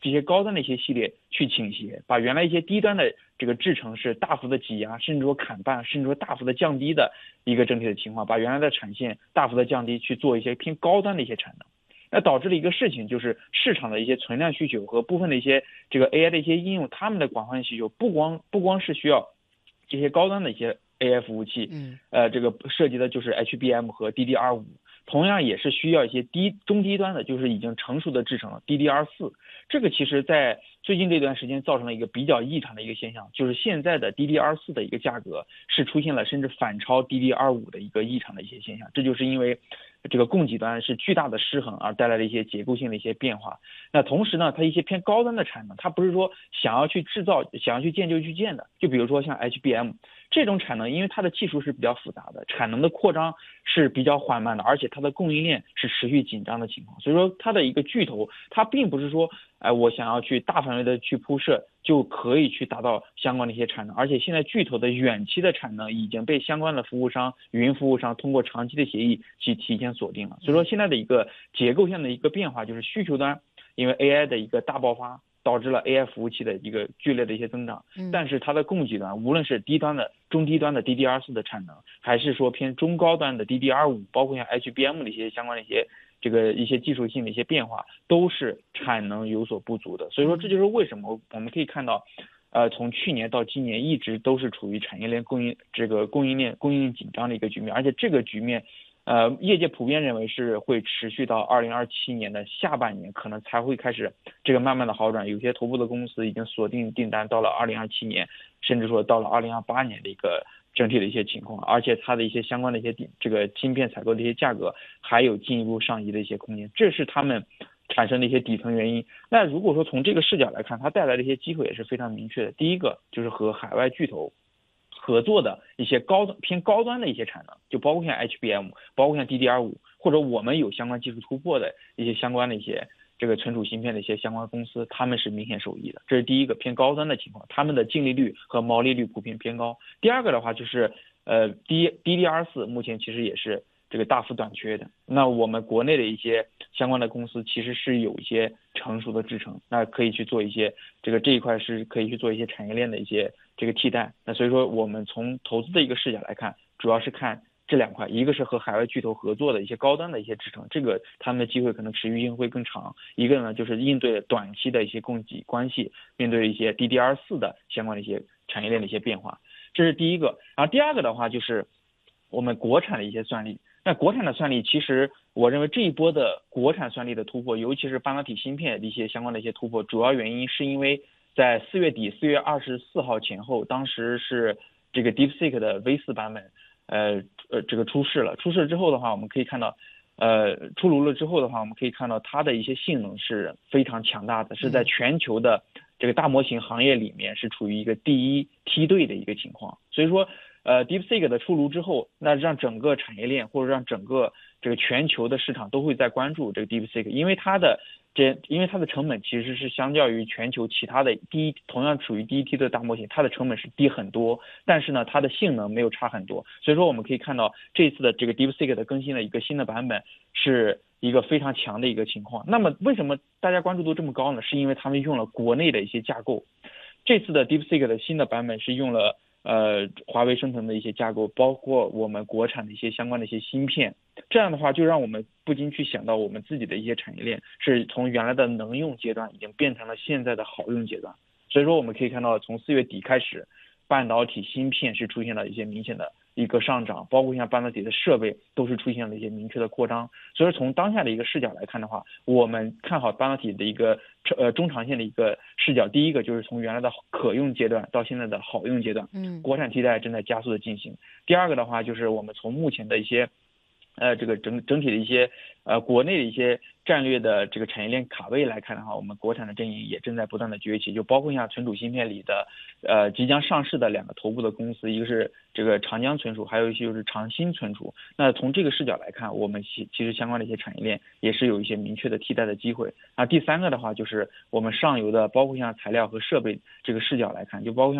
这些高端的一些系列去倾斜，把原来一些低端的这个制程是大幅的挤压，甚至说砍半，甚至说大幅的降低的一个整体的情况，把原来的产线大幅的降低，去做一些偏高端的一些产能。那导致了一个事情，就是市场的一些存量需求和部分的一些这个 AI 的一些应用，他们的广泛需求不光是需要这些高端的一些 AI 服务器，这个涉及的就是 HBM 和 DDR5，同样也是需要一些中低端的，就是已经成熟的制程 DDR4。这个其实在最近这段时间造成了一个比较异常的一个现象，就是现在的 DDR4的一个价格是出现了甚至反超 DDR5的一个异常的一些现象，这就是因为这个供给端是巨大的失衡而带来的一些结构性的一些变化。那同时呢，它一些偏高端的产能，它不是说想要去制造、想要去建就去建的。就比如说像 HBM 这种产能，因为它的技术是比较复杂的，产能的扩张是比较缓慢的，而且它的供应链是持续紧张的情况。所以说它的一个巨头，它并不是说我想要去大范围的去铺设就可以去达到相关的一些产能，而且现在巨头的远期的产能已经被相关的服务商、云服务商通过长期的协议去提前锁定了。所以说现在的一个结构性的一个变化，就是需求端因为 AI 的一个大爆发，导致了 AI 服务器的一个剧烈的一些增长，但是它的供给端，无论是低端的、中低端的 DDR4的产能，还是说偏中高端的 DDR5，包括像 HBM 的一些相关的一些一些技术性的一些变化，都是产能有所不足的。所以说这就是为什么我们可以看到从去年到今年一直都是处于产业链供应链紧张的一个局面，而且这个局面业界普遍认为是会持续到2027年的下半年，可能才会开始这个慢慢的好转。有些头部的公司已经锁定订单到了2027年，甚至说到了2028年的一个整体的一些情况，而且它的一些相关的一些这个芯片采购的一些价格还有进一步上移的一些空间，这是他们产生的一些底层原因。那如果说从这个视角来看，它带来的一些机会也是非常明确的。第一个就是和海外巨头合作的一些偏高端的一些产能，就包括像 HBM， 包括像 DDR5， 或者我们有相关技术突破的一些相关的一些这个存储芯片的一些相关公司，他们是明显受益的。这是第一个偏高端的情况，他们的净利率和毛利率普遍偏高。第二个的话就是DDR4 目前其实也是这个大幅短缺的。那我们国内的一些相关的公司其实是有一些成熟的制程，那可以去做一些这一块是可以去做一些产业链的一些这个替代。那所以说我们从投资的一个视角来看，主要是看这两块，一个是和海外巨头合作的一些高端的一些制程，这个他们的机会可能持续性会更长；一个呢就是应对短期的一些供给关系，面对一些 DDR4 的相关的一些产业链的一些变化，这是第一个。然后第二个的话就是我们国产的一些算力。那国产的算力，其实我认为这一波的国产算力的突破，尤其是半导体芯片的一些相关的一些突破，主要原因是因为在4月底4月24号前后，当时是这个 DeepSeek 的 V4 版本这个出世之后的话，我们可以看到出炉了之后的话，我们可以看到它的一些性能是非常强大的，是在全球的这个大模型行业里面是处于一个第一梯队的一个情况。所以说DeepSeek 的出炉之后，那让整个产业链或者让整个这个全球的市场都会在关注这个 DeepSeek， 因为它的成本其实是相较于全球其他的同样处于第一梯队的大模型，它的成本是低很多，但是呢它的性能没有差很多。所以说我们可以看到这一次的这个 DeepSeek 的更新的一个新的版本是一个非常强的一个情况。那么为什么大家关注度这么高呢？是因为他们用了国内的一些架构。这次的 DeepSeek 的新的版本是用了华为生成的一些架构，包括我们国产的一些相关的一些芯片，这样的话就让我们不禁去想到我们自己的一些产业链是从原来的能用阶段已经变成了现在的好用阶段。所以说我们可以看到从4月底开始，半导体芯片是出现了一些明显的一个上涨，包括像半导体的设备都是出现了一些明确的扩张。所以从当下的一个视角来看的话，我们看好半导体的一个中长线的一个视角。第一个就是从原来的可用阶段到现在的好用阶段，国产替代正在加速的进行。第二个的话就是我们从目前的一些这个整体的一些国内的一些战略的这个产业链卡位来看的话，我们国产的阵营也正在不断的崛起，就包括像存储芯片里的即将上市的两个头部的公司，一个是这个长江存储，还有一些就是长鑫存储。那从这个视角来看，我们其实相关的一些产业链也是有一些明确的替代的机会。第三个的话就是我们上游的包括像材料和设备这个视角来看，就包括像